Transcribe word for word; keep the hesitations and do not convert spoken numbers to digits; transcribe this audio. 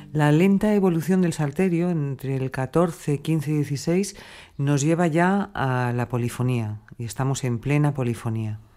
La lenta evolución del salterio entre el catorce, quince y dieciséis nos lleva ya a la polifonía y estamos en plena polifonía.